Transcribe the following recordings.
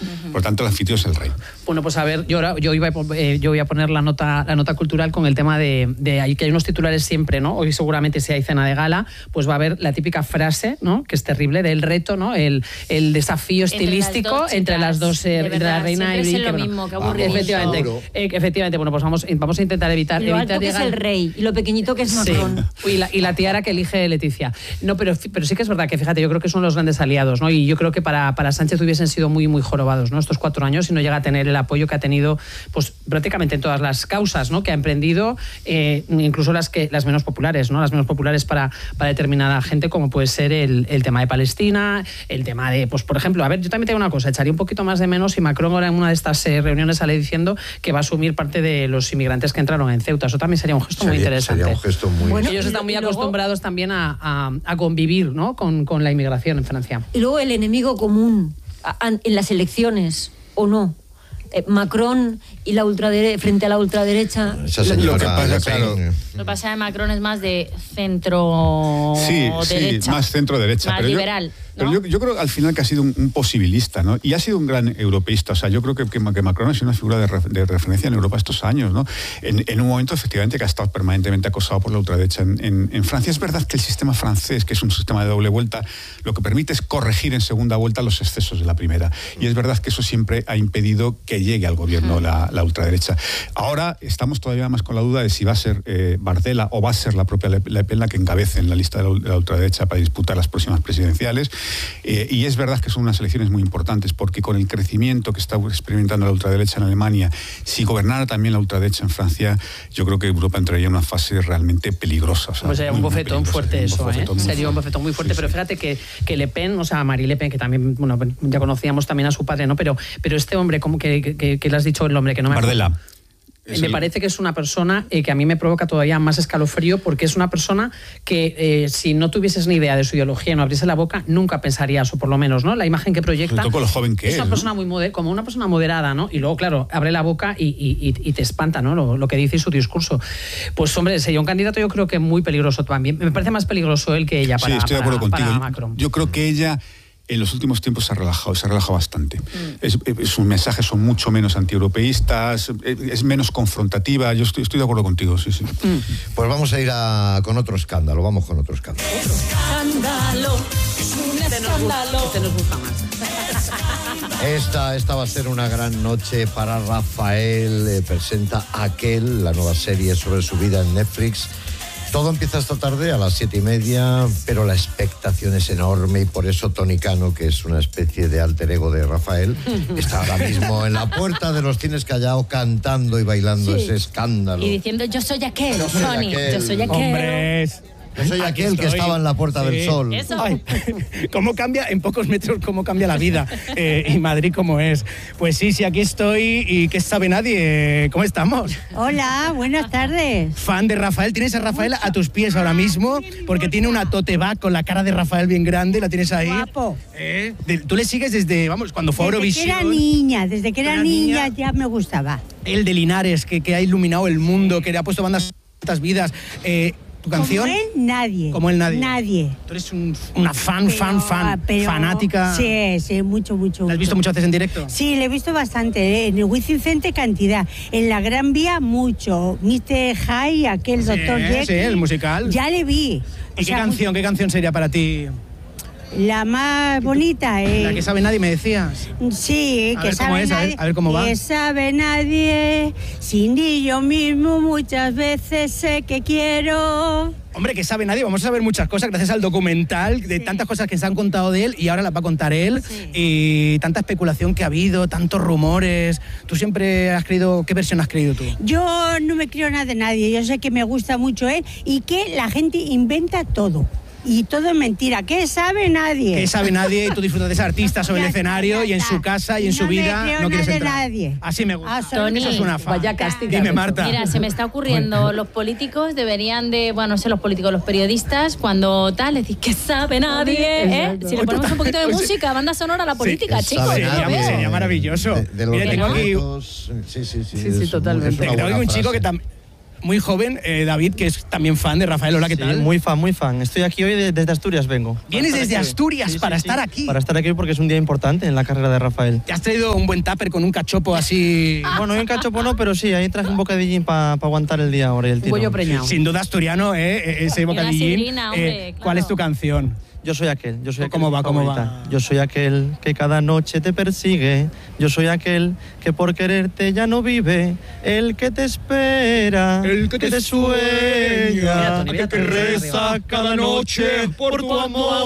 Por tanto, el anfitrión es el rey. Bueno, pues a ver, yo voy a poner la nota cultural con el tema de que hay unos titulares siempre, ¿no? Hoy seguramente si hay cena de gala, pues va a haber la típica frase, ¿no? Que es terrible, del reto, ¿no? El desafío estilístico entre las dos, entre la reina y lo mismo, que aburrido. Efectivamente, bueno, pues vamos a intentar evitar lo alto que es el rey y lo pequeñito que es Macron. Sí. Y la tiara que elige Leticia. No, pero sí que es verdad que, fíjate, yo creo que son los grandes aliados, ¿no? Y yo creo que para Sánchez hubiesen sido muy, muy jorobados, ¿no? Estos 4 años, y no llega a tener el apoyo que ha tenido, pues prácticamente en todas las causas, ¿no? Que ha emprendido, incluso las menos populares, ¿no? Las menos populares para determinada gente, como puede ser el tema de Palestina, el tema de, pues por ejemplo, a ver, yo también tengo una cosa, echaría un poquito más de menos si Macron ahora en una de estas reuniones sale diciendo que va a asumir parte de los inmigrantes que entraron en Ceuta. Eso también sería un gesto muy interesante. Sería un gesto muy... Bueno, ellos están muy acostumbrados también a convivir, ¿no? con la inmigración en Francia. Y luego el enemigo común en las elecciones, ¿o no? Macron y la ultraderecha frente a la ultraderecha. Esa señora, lo que pasa, claro, lo que pasa de Macron es más de centro derecha. Sí, más centro derecha, más pero liberal. Pero yo creo al final que ha sido un posibilista, ¿no? Y ha sido un gran europeísta. O sea, yo creo que Macron ha sido una figura de referencia en Europa estos años, ¿no? En un momento, efectivamente, que ha estado permanentemente acosado por la ultraderecha en Francia. Es verdad que el sistema francés, que es un sistema de doble vuelta, lo que permite es corregir en segunda vuelta los excesos de la primera. Y es verdad que eso siempre ha impedido que llegue al gobierno la ultraderecha. Ahora estamos todavía más con la duda de si va a ser Bardella o va a ser la propia Le Pen la que encabece en la lista de la ultraderecha para disputar las próximas presidenciales. Y es verdad que son unas elecciones muy importantes, porque con el crecimiento que está experimentando la ultraderecha en Alemania, si gobernara también la ultraderecha en Francia, yo creo que Europa entraría en una fase realmente peligrosa. O sea, pues sería un bofetón fuerte eso, sería un bofetón muy fuerte, sí, pero fíjate que Le Pen, o sea, Marie Le Pen, que también, bueno, ya conocíamos también a su padre, ¿no? Pero este hombre, como que le has dicho el nombre, que no me acuerdo. Bardella. Me parece que es una persona que a mí me provoca todavía más escalofrío, porque es una persona que si no tuvieses ni idea de su ideología y no abriese la boca, nunca pensarías, o por lo menos, ¿no? La imagen que proyecta. Sobre todo con lo joven que es una persona muy como una persona moderada, ¿no? Y luego, claro, abre la boca y te espanta, ¿no? Lo que dice y su discurso. Pues, hombre, sería un candidato, yo creo que muy peligroso también. Me parece más peligroso él que ella para, sí, estoy de acuerdo contigo. Macron. Yo creo que ella en los últimos tiempos se ha relajado bastante. Sus mensajes son mucho menos antieuropeístas, es menos confrontativa. Yo estoy de acuerdo contigo, sí. Pues vamos a ir con otro escándalo, Escándalo, un escándalo. Este nos gusta más. Esta va a ser una gran noche para Rafael. Presenta Aquel, la nueva serie sobre su vida en Netflix. Todo empieza esta tarde a las 7:30, pero la expectación es enorme y por eso Tony Cano, que es una especie de alter ego de Rafael, está ahora mismo en la puerta de los Cines Callao cantando y bailando ese escándalo. Y diciendo, yo soy aquel, Tony, yo soy aquel. ¡Hombres! Yo soy aquel que estaba en la Puerta del Sol. Eso. Ay, ¿cómo cambia en pocos metros, cómo cambia la vida? Y Madrid cómo es. Pues sí, aquí estoy y ¿qué sabe nadie? ¿Cómo estamos? Hola, buenas tardes. Fan de Rafael, tienes a Rafael a tus pies ahora mismo, porque tiene una tote bag con la cara de Rafael bien grande, la tienes ahí. Guapo. Tú le sigues desde, cuando fue a Eurovisión. Desde que era niña ya me gustaba. El de Linares, que ha iluminado el mundo, que le ha puesto bandas tantas vidas. ¿Tu canción? Como él, nadie. Como él, nadie. Nadie. Tú eres una fan, fanática. Sí, mucho. ¿La has visto muchas veces en directo? Sí, le he visto bastante. En el Wizzing Center, cantidad. En la Gran Vía, mucho. Mr. High, aquel Dr. Jekyll. Sí, el musical. Ya le vi. ¿Y qué canción sería para ti? La más bonita, La que sabe nadie, me decías. Sí, que sabe nadie. A ver cómo va. Que sabe nadie, sin ni yo mismo muchas veces sé que quiero. Hombre, que sabe nadie, vamos a saber muchas cosas gracias al documental, de tantas cosas que se han contado de él y ahora las va a contar él, y tanta especulación que ha habido, tantos rumores. ¿Tú siempre has creído, qué versión has creído tú? Yo no me creo nada de nadie, yo sé que me gusta mucho él y que la gente inventa todo. Y todo es mentira. ¿Qué sabe nadie? ¿Qué sabe nadie? Y tú disfrutas de ese artista sobre el escenario y en su casa y en su vida no quieres entrar. Nadie. Así me gusta. Tony, eso es una fan. Vaya casting. Dime, Marta. Mira, se me está ocurriendo, los políticos deberían de, no sé los políticos, los periodistas, cuando tal, decís que sabe nadie, Si le ponemos un poquito de música, banda sonora a la política, chicos. Sería maravilloso. De los Mira, tengo aquí... Sí, totalmente. Tengo aquí un chico que muy joven, David, que es también fan de Rafael. Hola, ¿qué tal? Muy fan. Estoy aquí hoy desde Asturias, vengo. ¿Vienes desde Asturias para estar aquí? Para estar aquí porque es un día importante en la carrera de Rafael. ¿Te has traído un buen tupper con un cachopo así? Bueno, un cachopo no, pero sí, ahí traje un bocadillín para aguantar el día ahora y el tiro. Pollo preñado. Sin duda asturiano, ese bocadillín. sidrina, hombre, claro. ¿Cuál es tu canción? Yo soy aquel. ¿Cómo va? Yo soy aquel que cada noche te persigue. Yo soy aquel que por quererte ya no vive. El que te espera, el que te sueña, Mira, que reza cada noche por tu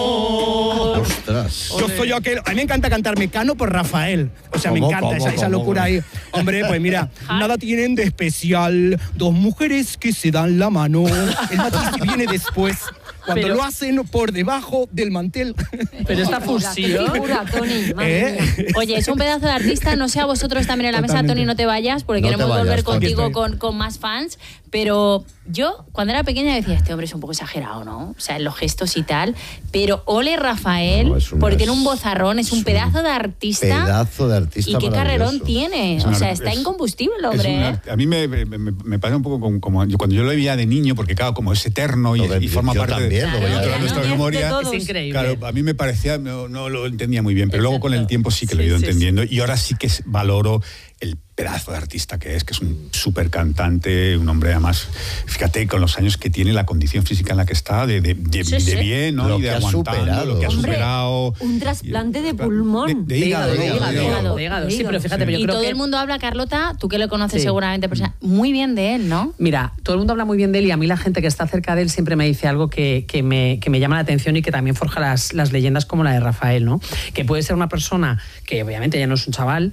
amor. Ostras. Yo soy aquel. A mí me encanta cantar Mecano por Rafael. O sea, me ¿Cómo, encanta cómo, esa cómo? locura ahí. Hombre, pues mira, nada tienen de especial. Dos mujeres que se dan la mano. El matiz viene después. Cuando Pero- lo hacen por debajo del mantel. Pero esta Qué fusión... figura, Tony, madre mía. Oye, es un pedazo de artista, no sé a vosotros también en la mesa, Totalmente. Tony, no te vayas, porque No te queremos vayas, volver Tony. contigo Aquí estoy. con más fans, pero yo cuando era pequeña decía, este hombre es un poco exagerado, ¿no? O sea, en los gestos y tal, pero ole Rafael, No, es una- porque tiene un vozarrón, es un es pedazo de artista. Pedazo de artista Y qué carrerón maravilloso. tiene, Es o una- sea, está es- incombustible el Es hombre, ¿eh? a mí me pasa un poco como cuando yo lo veía de niño, porque claro, como es eterno y forma yo parte también, lo de veía toda de nuestra niño. memoria. De todos. Es increíble. Claro, a mí me parecía, no lo entendía muy bien, pero luego con el tiempo sí que lo he ido Sí, entendiendo y ahora sí que valoro el pedazo de artista que es un súper cantante, un hombre además, fíjate, con los años que tiene, la condición física en la que está, de bien, ¿no? Lo y de que ha aguantando, superado. lo que ha Hombre, superado. un trasplante de pulmón. De hígado, de hígado. De Sí, hígado. pero fíjate, pero yo Y creo todo que... el mundo habla, Carlota, tú que lo conoces Sí. seguramente, muy bien de él, ¿no? Mira, todo el mundo habla muy bien de él y a mí la gente que está cerca de él siempre me dice algo que me llama la atención y que también forja las leyendas como la de Rafael, ¿no? Que puede ser una persona que obviamente ya no es un chaval,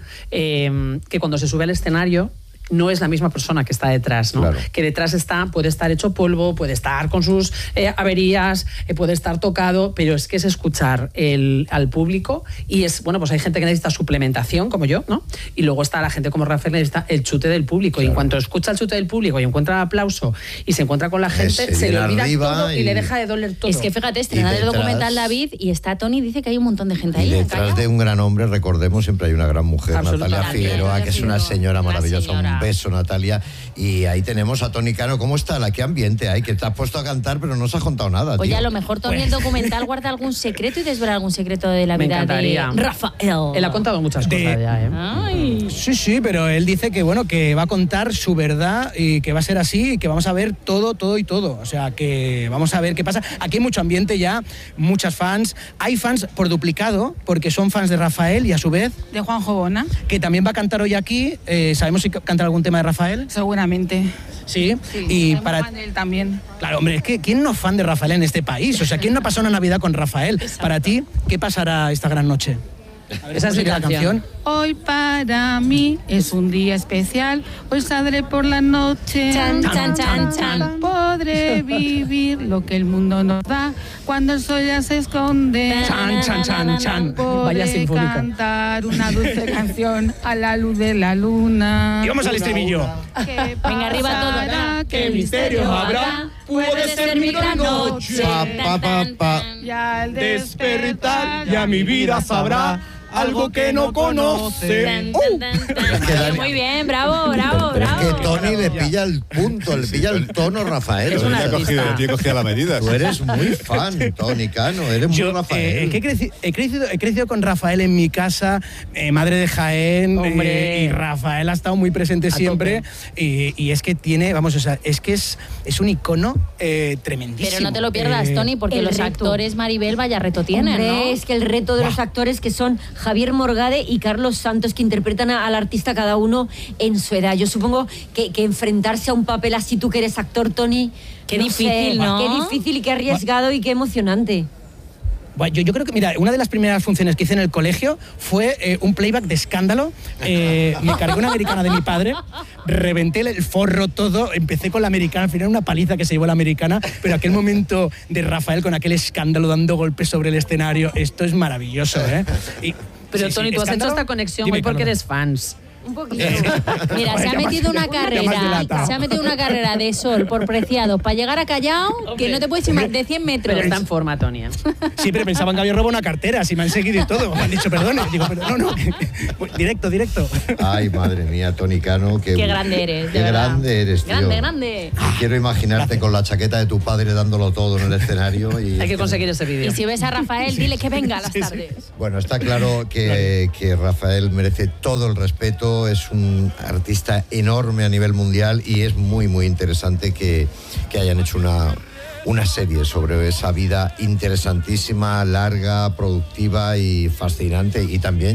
que cuando se sube al escenario no es la misma persona que está detrás, ¿no? Claro. Que detrás puede estar hecho polvo, puede estar con sus averías, puede estar tocado, pero es que es escuchar al público y es, bueno, pues hay gente que necesita suplementación, como yo, ¿no? Y luego está la gente como Rafael que necesita el chute del público. Y en cuanto escucha el chute del público y encuentra el aplauso y se encuentra con la gente, se le viene olvida arriba todo y y- le deja de doler todo. Es que fíjate, estrenar el detrás- documental David y está Tony, dice que hay un montón de gente ahí. Y detrás de un gran hombre, recordemos, siempre hay una gran mujer, Absolutamente. Natalia Figueroa, que es una señora Una maravillosa. señora. Un beso, Natalia. Y ahí tenemos a Tony Cano. ¿Cómo está? ¿Qué ambiente hay? Que te has puesto a cantar, pero no se ha contado nada, Oye, tío. a lo mejor Tony el documental guarda algún secreto y desvela algún secreto de la Me vida encantaría. de Rafael. Él ha contado muchas De- cosas ya, ¿eh? Ay. Sí, pero él dice que bueno, que va a contar su verdad y que va a ser así y que vamos a ver todo. O sea, que vamos a ver qué pasa. Aquí hay mucho ambiente ya, muchas fans. Hay fans por duplicado, porque son fans de Rafael y a su vez, De Juanjo Bona, que también va a cantar hoy aquí. ¿Sabemos si canta algún tema de Rafael? seguramente. Sí. Sí, Y soy muy para... fan de él también. Claro, hombre, es que ¿quién no es fan de Rafael en este país? O sea, ¿quién no ha pasado una Navidad con Rafael? Para ti, ¿qué pasará esta gran noche? A ver, Esa es ¿cómo mi sigue la canción. Hoy para mí es un día especial. Hoy saldré por la noche. Chan, chan, chan, chan. Podré vivir lo que el mundo nos da cuando el sol ya se esconde. Chan, chan, chan, chan. Vaya Podré sinfónica. cantar una dulce canción a la luz de la luna. Y vamos al estribillo. ¿Qué Venga, arriba todo, pasará? ¿Qué misterios habrá? Puede ser mi gran noche. Pa, pa, pa. Y al Despertar ya mi vida sabrá algo que no conoce. Tan, tan, tan, tan. Es que Dani- Muy bien, bravo. Pero es que Tony le pilla el punto, le pilla el tono, Rafael. Es un Te he artista. cogido la medida. Tú eres muy fan, Tony Cano, eres muy Yo Rafael. que he crecido con Rafael en mi casa, madre de Jaén, Hombre. y Rafael ha estado muy presente siempre. Y es que tiene, vamos, o sea, es que es un icono tremendísimo. Pero no te lo pierdas, Tony, porque el los reto. actores Maribel vaya reto tienen, Hombre, ¿no? es que el reto de los actores que son Javier Morgade y Carlos Santos, que interpretan al artista cada uno en su edad. Yo supongo que enfrentarse a un papel así, tú que eres actor, Tony... Qué no difícil, sé, ¿no? Qué difícil y qué arriesgado y qué emocionante. Bueno, yo creo que, mira, una de las primeras funciones que hice en el colegio fue un playback de Escándalo. Me cargué una americana de mi padre, reventé el forro todo, empecé con la americana, al final una paliza que se llevó la americana, pero aquel momento de Rafael con aquel escándalo dando golpes sobre el escenario, esto es maravilloso, ¿eh? Pero Sí, Tony, tú has hecho ¿Escándalo? esta conexión Dime, hoy porque Carlos. eres fans. Un poquito. Mira, se ha metido una carrera de sol por Preciados para llegar a Callao, que no te puedes ir más de 100 metros. Pero está en forma, Tonia. Sí, pero pensaban que había robado una cartera, si me han seguido y todo. Me han dicho, perdone. Digo, pero no. Directo. Ay, madre mía, Toni Cano. Qué grande eres, Qué grande eres, tío. Grande. Quiero imaginarte con la chaqueta de tu padre dándolo todo en el escenario. Hay que conseguir ese vídeo. Y si ves a Rafael, dile que venga a las tardes. Bueno, está claro que Rafael merece todo el respeto, es un artista enorme a nivel mundial y es muy, muy interesante que hayan hecho una serie sobre esa vida interesantísima, larga, productiva y fascinante, y también